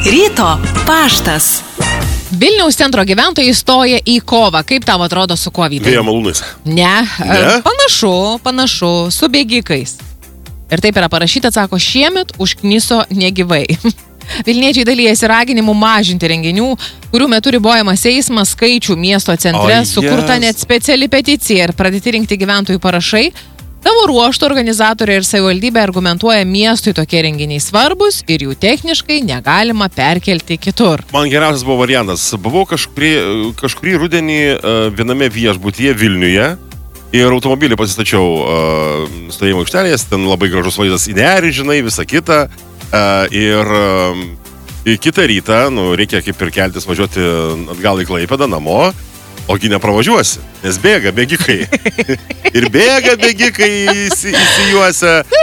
Ryto paštas. Vilniaus centro gyventojai stoja į kovą. Kaip tau atrodo su kuo, Vytai? Vėjo malūnais. Ne? Panašu, su bėgikais. Ir taip yra parašyta, sako, šiemet užkniso negyvai. Vilniečiai dalyjasi raginimų mažinti renginių, kurių metu ribojamas eismas, skaičių miesto centre, sukurta net speciali peticija ir pradėti rinkti gyventojų parašai. Savo ruoštų organizatoriai ir savivaldybė argumentuoja miestui tokie renginiai svarbus ir jų techniškai negalima perkelti kitur. Man geriausias buvo variantas. Buvau kažkurį rudenį viename viešbutyje Vilniuje ir automobilį pasistačiau stovėjimo aikštelėje, ten labai gražus vaizdas į nerį, žinai, visą kitą. Ir kitą rytą, reikia kaip ir keltis važiuoti atgal į Klaipėdą namo. Ogi nepravažiuosi, nes bėga bėgikai. Ir bėga bėgikai įsijuose.